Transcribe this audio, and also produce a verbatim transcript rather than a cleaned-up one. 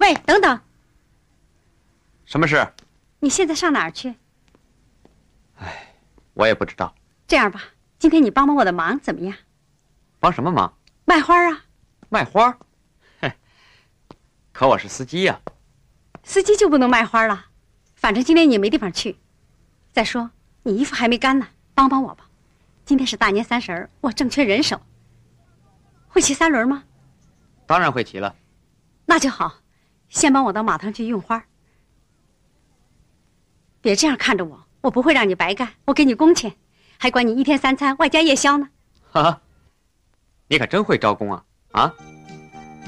喂，等等， 什么事？ 你现在上哪儿去？ 哎，我也不知道。 这样吧，今天你帮帮我的忙怎么样？ 帮什么忙？ 卖花啊。 卖花？嘿，可我是司机呀。 司机就不能卖花了？反正今天你没地方去。再说你衣服还没干呢，帮帮我吧。今天是大年三十儿，我正缺人手。会骑三轮吗？ 当然会骑了。 那就好，先帮我到码头去运花。别这样看着我，我不会让你白干，我给你工钱，还管你一天三餐外加夜宵呢。 哈哈，你可真会招工啊！啊。